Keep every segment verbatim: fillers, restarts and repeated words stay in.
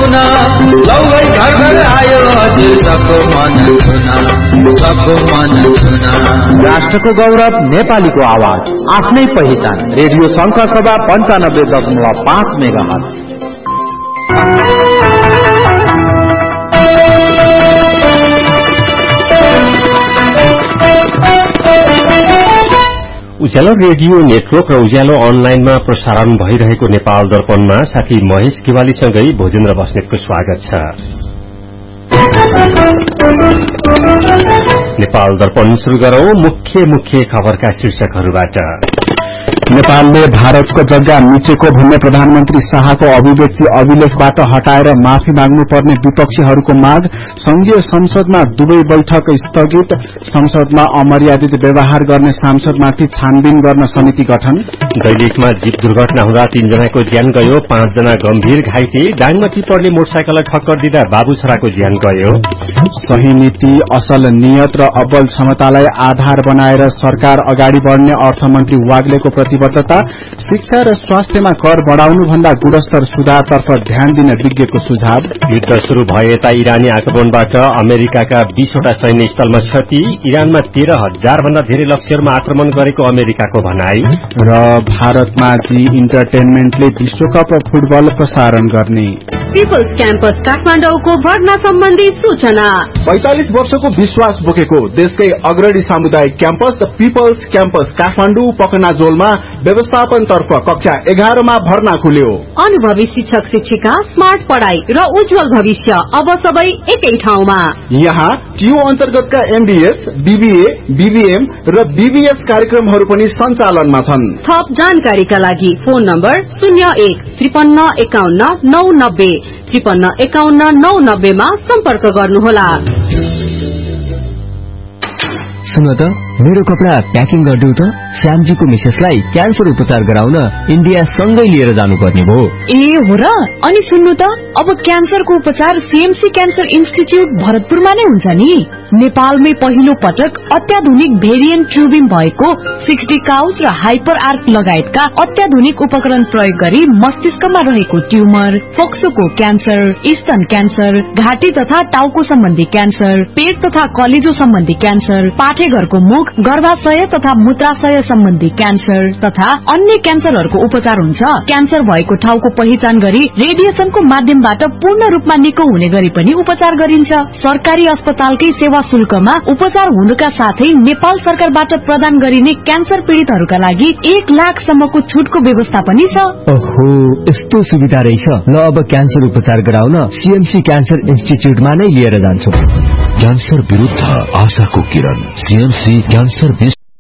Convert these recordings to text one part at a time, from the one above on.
छुना सबै घर घर आयो हजुर सबको मन छुना सबको मन छुना। राष्ट्रको गौरव नेपालीको आवाज आफ्नै पहिचान रेडियो शंकर सभा पञ्चानब्बे दशमलव पाँच मेगा हर्ज। उज्यालो रेडियो नेटवर्क र उज्यालो अनलाइनमा प्रसारण भइरहेको नेपाल दर्पणमा साथी महेश किवालीसँगै भोजेन्द्र बस्नेतको स्वागत छ। नेपाल दर्पण शुरू गरौं मुख्य मुख्य खबरका शीर्षकहरूबाट। नेपालले भारतको जग्गा मिचेको भन्ने प्रधानमन्त्री शाहको अभिव्यक्ति अभिलेखबाट हटाएर माफी माग्नुपर्ने विपक्षीहरूको माग। संघीय संसदमा दुवै बैठक स्थगित। संसदमा अमर्यादित व्यवहार गर्ने सांसदमाथि छानबिन गर्न समिति गठन। दैलेखमा जीप दुर्घटना हुँदा तीनजनाको ज्यान गयो, पाँचजना गम्भीर घाइते। डाङमा टिप्परले मोटरसाइकललाई ठक्कर दिँदा बाबु छोराको ज्यान गयो। सही नीति, असल नियत र अब्बल क्षमतालाई आधार बनाएर सरकार अगाडि बढ्ने अर्थमन्त्री वाग्लेको प्रतिबद्धता। शिक्षा र स्वास्थ्यमा कर बढ़ाउनु भन्दा गुणस्तर सुधारतर्फ ध्यान दिन विज्ञको सुझाव। युद्ध शुरू भए यता इरानी आक्रमणबाट अमेरिकाका बीसवटा सैन्य स्थलमा क्षति। इरानमा तेह्र हजार भन्दा धेरै लक्ष्यहरूमा आक्रमण गरेको अमेरिकाको भनाई। र भारतमा जी इन्टरटेनमेन्टले विश्वकप फुटबल प्रसारण गर्ने। पिपल्स क्याम्पस काठमाडौँको भर्ना सम्बन्धी सूचना। पैंतालिस वर्षको विश्वास बोकेको देशकै अग्रणी सामुदायिक क्याम्पस पिपल्स क्याम्पस काठमाडौँ पकनाजोलमा व्यवस्थापन तर्फ कक्षा एघारमा भर्ना खुल्यो। अनुभवी शिक्षक शिक्षिका, स्मार्ट पढ़ाई र उज्जवल भविष्य अब सबै एकै ठाउँमा। यहाँ टियू अन्तर्गतका एमबीएस, बीबीए, बीबीएम र बीबीएस कार्यक्रमहरू पनि सञ्चालनमा छन्। थप जानकारीका लागि फोन नम्बर शून्य एक त्रिपन्न एकाउन्न नौ नब्बे त्रिपन्न एकाउन्न नौ नब्बेमा सम्पर्क गर्नुहोला। सुन त मेरो कपडा प्याकिङ गरिदेऊ त। श्यामजीको मिसेसलाई क्यान्सर उपचार गराउन इन्डिया सँगै लिएर जानुपर्ने भयो। ए हो र? अनि सुन्नु त, अब क्यान्सरको उपचार सीएमसी क्यान्सर इन्स्टिच्युट भरतपुरमा नै हुन्छ नि। नेपालमै पहिलो पटक अत्याधुनिक भेरिएन्ट ट्युबिङ भएको सिक्सटी काउस र हाइपर आर्क लगायतका अत्याधुनिक उपकरण प्रयोग गरी मस्तिष्कमा रहेको ट्युमर, फोक्सोको क्यान्सर, स्तन क्यान्सर, घाँटी तथा टाउको सम्बन्धी क्यान्सर, पेट तथा कलेजो सम्बन्धी क्यान्सर, पाठेघरको मुख, गर्भाशय तथा मूत्राशय सम्बन्धी क्यान्सर तथा अन्य क्यान्सरहरूको उपचार हुन्छ। क्यान्सर भएको ठाउँको पहिचान गरी रेडिएसनको माध्यमबाट पूर्ण रूपमा निको हुने गरी पनि उपचार गरिन्छ। सरकारी अस्पतालकै सेवा शुल्कमा उपचार हुनुका साथै नेपाल सरकारबाट प्रदान गरिने क्यान्सर पीड़ितहरूका लागि एक लाख सम्मको छुटको व्यवस्था पनि छ। ओहो, यस्तो सुविधा रहेछ। ल अब क्यान्सर उपचार गराउन सीएमसी क्यान्सर इन्स्टिच्युटमा नै लिएर जान्छु। क्यान्सर विरुद्ध आशाको किरण सीएमसी क्यान्सर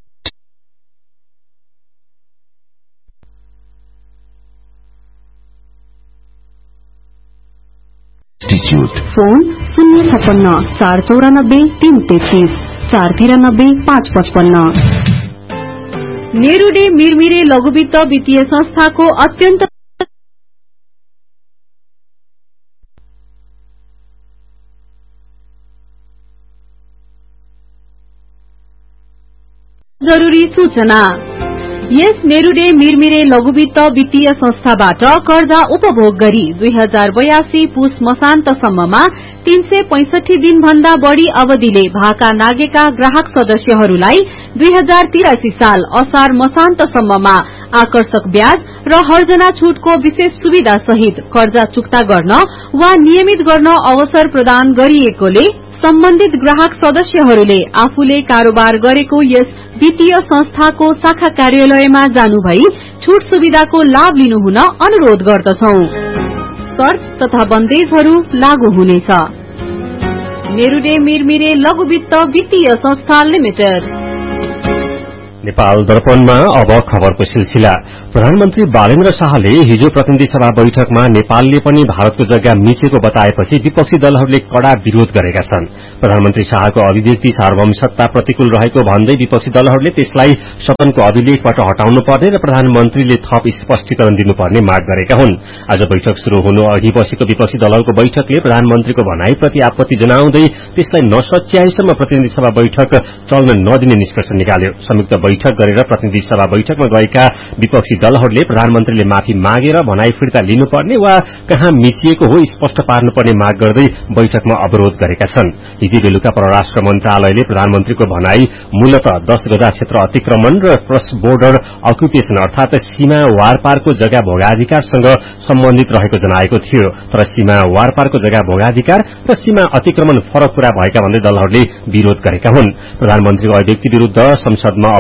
इन्स्टिच्युट। फोन शून्य छप्पन्न चार चौरानब्बे तीन तेत्तीस चार तिरानब्बे पाँच पचपन्न। नेरुडे मिरमिरे लघुवित्त वित्तीय संस्थाको अत्यन्त जरूरी सूचना। यस नेरुडे मिरमिरे लघुवित्त वित्तीय संस्थाबाट कर्जा उपभोग गरी दुई हजार बयासी पुष मसान्तसम्ममा तीन सय पैंसठी दिन भन्दा बढ़ी अवधिले भाका नागेका ग्राहक सदस्यहरूलाई दुई हजार तिरासी साल असार मसान्तसम्ममा आकर्षक ब्याज र हर्जना छूटको विशेष सुविधा सहित कर्जा चुक्ता गर्न वा नियमित गर्न अवसर प्रदान गरिएकोले सम्बन्धित ग्राहक सदस्यहरूले आफूले कारोबार गरेको यस वित्तीय संस्थाको शाखा कार्यालयमा जानुभई छूट सुविधाको लाभ लिनुहुन अनुरोध गर्दछौ। शर्त तथा बन्देजहरू लागू हुनेछ। नेरुडे मिरमिरे लघुवित्त वित्तीय संस्था लिमिटेड। नेपाल दर्पणमा अब खबरको सिलसिला। प्रधानमन्त्री बालेन्द्र शाहले हिजो प्रतिनिधि सभा बैठकमा नेपालले पनि भारतको जग्गा मिचेको बताएपछि विपक्षी दलहरूले कड़ा विरोध गरेका छन्। प्रधानमन्त्री शाहको अभिव्यक्ति सार्वभौमसत्ता प्रतिकूल रहेको भन्दै विपक्षी दलहरूले त्यसलाई सदनको अभिलेखबाट हटाउनु पर्ने र प्रधानमन्त्रीले थप स्पष्टीकरण दिनुपर्ने माग गरेका हुन्। आज बैठक शुरू हुनु अघि बसेको विपक्षी दलहरूको बैठकले प्रधानमन्त्रीको भनाईप्रति आपत्ति जनाउँदै त्यसलाई नसच्याएसम्म प्रतिनिधि सभा बैठक चल्न नदिने निष्कर्ष निकाल्यो। संयुक्त बैठक गरेर प्रतिनिधि सभा बैठकमा गएका विपक्षी दलहरूले प्रधानमन्त्रीले माफी मागेर भनाई फिर्ता लिनुपर्ने वा कहाँ मिचिएको हो स्पष्ट पार्नुपर्ने माग गर्दै बैठकमा अवरोध गरेका छन्। हिजो बेलुका परराष्ट्र मन्त्रालयले प्रधानमन्त्रीको भनाई मूलत दश गजा क्षेत्र अतिक्रमण र क्रस बोर्डर अक्युपेशन अर्थात सीमा वारपारको जग्गा भोगाधिकारसँग सम्बन्धित रहेको जनाएको थियो। तर सीमा वारपारको जग्गा भोगाधिकार र सीमा अतिक्रमण फरक कुरा भएका भन्दै दलहरूले विरोध गरेका हुन्। प्रधानमन्त्रीको अभिव्यक्ति विरूद्ध संसदमा